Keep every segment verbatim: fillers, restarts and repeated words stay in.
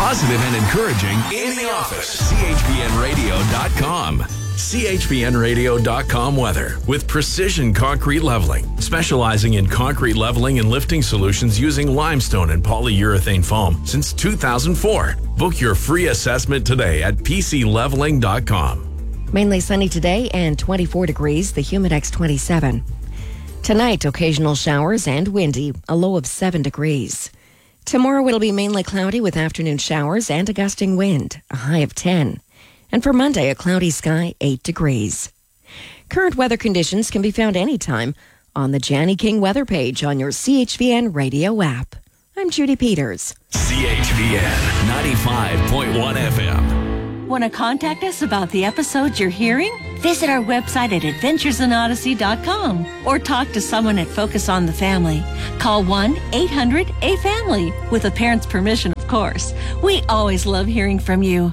positive and encouraging in the office. C H B N radio dot com. C H B N radio dot com weather with Precision Concrete Leveling, specializing in concrete leveling and lifting solutions using limestone and polyurethane foam since two thousand four. Book your free assessment today at P C leveling dot com. Mainly sunny today and twenty-four degrees, the Humidex twenty-seven. Tonight, occasional showers and windy, a low of seven degrees. Tomorrow it'll be mainly cloudy with afternoon showers and a gusting wind, a high of ten. And for Monday, a cloudy sky, eight degrees. Current weather conditions can be found anytime on the Janny King weather page on your C H V N radio app. I'm Judy Peters. C H V N ninety-five point one F M. Want to contact us about the episodes you're hearing? Visit our website at adventures in odyssey dot com or talk to someone at Focus on the Family. Call one eight hundred A family with a parent's permission, of course. We always love hearing from you.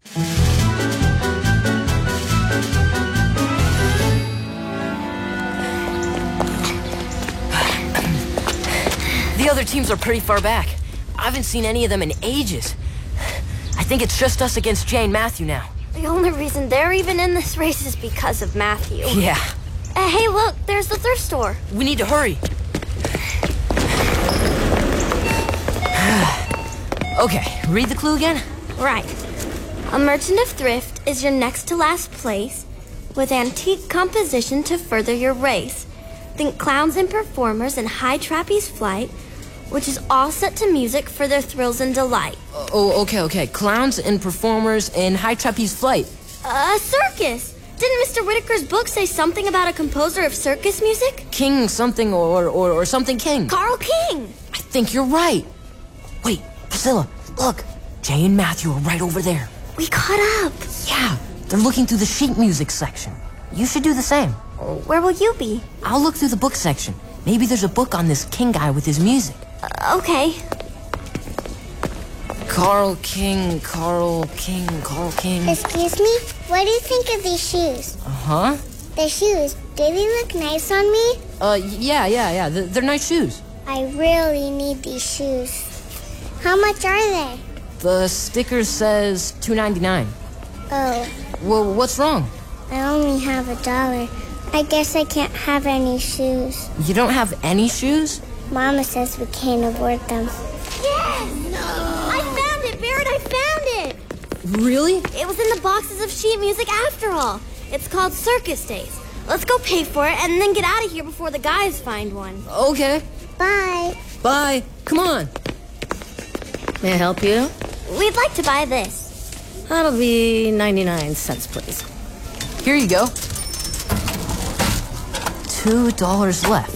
The other teams are pretty far back. I haven't seen any of them in ages. I think it's just us against Jay and Matthew now. The only reason they're even in this race is because of Matthew. Yeah. Uh, hey, look, there's the thrift store. We need to hurry. Okay, read the clue again? Right. A merchant of thrift is your next to last place with antique composition to further your race. Think clowns and performers in high trapeze flight, which is all set to music for their thrills and delight. Oh, okay, okay. Clowns and performers in high trapeze flight. A circus! Didn't Mister Whitaker's book say something about a composer of circus music? King something or, or, or something King. Carl King! I think you're right. Wait, Priscilla, look. Jay and Matthew are right over there. We caught up. Yeah, they're looking through the sheet music section. You should do the same. Where will you be? I'll look through the book section. Maybe there's a book on this King guy with his music. Uh, okay. Carl King, Carl King, Carl King. Excuse me? What do you think of these shoes? Uh-huh. The shoes, do they look nice on me? Uh, yeah, yeah, yeah. They're, they're nice shoes. I really need these shoes. How much are they? The sticker says two ninety-nine. Oh. Well, what's wrong? I only have a dollar. I guess I can't have any shoes. You don't have any shoes? Mama says we can't afford them. Yes! No! I found it, Barrett, I found it! Really? It was in the boxes of sheet music after all. It's called Circus Days. Let's go pay for it and then get out of here before the guys find one. Okay. Bye. Bye. Come on. May I help you? We'd like to buy this. That'll be ninety-nine cents, please. Here you go. Two dollars left.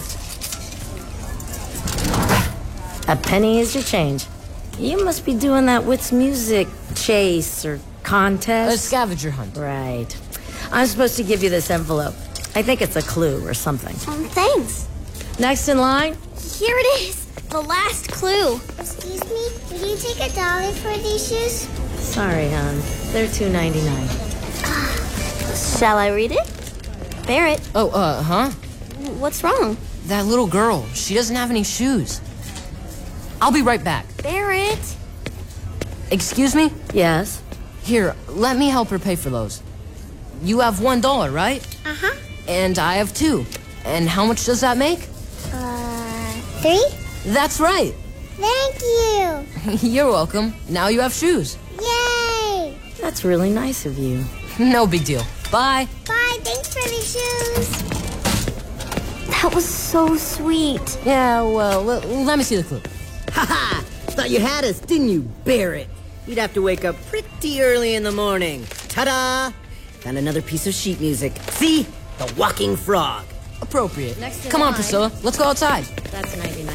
A penny is your change. You must be doing that Wits Music chase or A contest. scavenger hunt. Right. I'm supposed to give you this envelope. I think it's a clue or something. Um, thanks. Next in line? Here it is. The last clue. Excuse me? Would you take a dollar for these shoes? Sorry, hon. They're two ninety-nine. Shall I read it? Barrett, Oh, uh, huh? what's wrong? That little girl. She doesn't have any shoes. I'll be right back. Barrett. Excuse me? Yes? Here, let me help her pay for those. You have one dollar, right? Uh-huh. And I have two. And how much does that make? Uh, three? That's right. Thank you. You're welcome. Now you have shoes. Yay. That's really nice of you. No big deal. Bye. Bye, thanks for the shoes. That was so sweet. Yeah, well, let, let me see the clue. Ha-ha! Thought you had us, didn't you, Barrett? You'd have to wake up pretty early in the morning. Ta-da! Found another piece of sheet music. See? The Walking Frog. Appropriate. Next in Come on, line. Priscilla. Let's go outside. That's ninety-nine.